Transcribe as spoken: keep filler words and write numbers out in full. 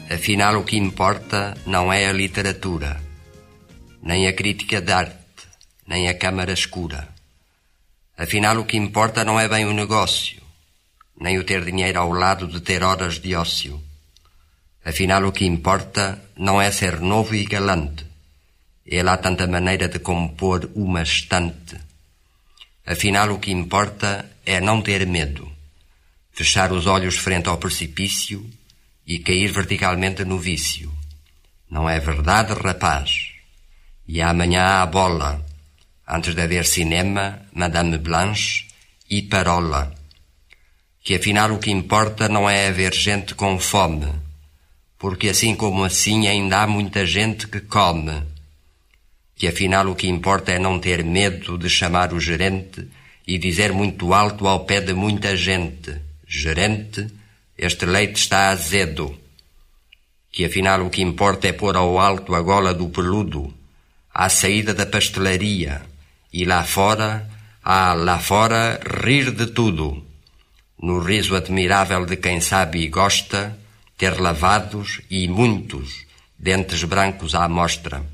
Afinal, o que importa não é a literatura, nem a crítica de arte, nem a câmara escura. Afinal, o que importa não é bem o negócio, nem o ter dinheiro ao lado de ter horas de ócio. Afinal, o que importa não é ser novo e galante. Ele há tanta maneira de compor uma estante. Afinal, o que importa é não ter medo, fechar os olhos frente ao precipício e cair verticalmente no vício. Não é verdade, rapaz? E amanhã há bola, antes de haver cinema, Madame Blanche e Parola. Que afinal o que importa não é haver gente com fome, porque assim como assim ainda há muita gente que come. Que afinal o que importa é não ter medo de chamar o gerente e dizer muito alto ao pé de muita gente: gerente, este leite está azedo. Que afinal o que importa é pôr ao alto a gola do peludo, à saída da pastelaria, e lá fora, ah, lá fora, rir de tudo. No riso admirável de quem sabe e gosta ter lavados e muitos dentes brancos à mostra.